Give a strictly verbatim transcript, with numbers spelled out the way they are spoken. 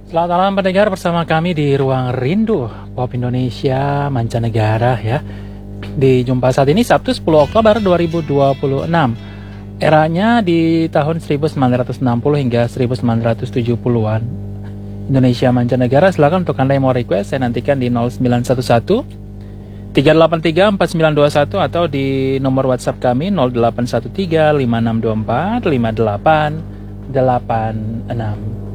Selamat malam pendengar, bersama kami di Ruang Rindu Pop Indonesia Mancanegara ya. Di jumpa saat ini Sabtu sepuluh Oktober dua ribu dua puluh enam. Eranya di tahun seribu sembilan ratus enam puluh hingga seribu sembilan ratus tujuh puluhan. Indonesia Mancanegara, silakan untuk Anda yang mau request, saya nantikan di nol sembilan satu satu tiga delapan tiga empat sembilan dua satu atau di nomor WhatsApp kami nol delapan satu tiga lima enam dua empat lima delapan delapan enam.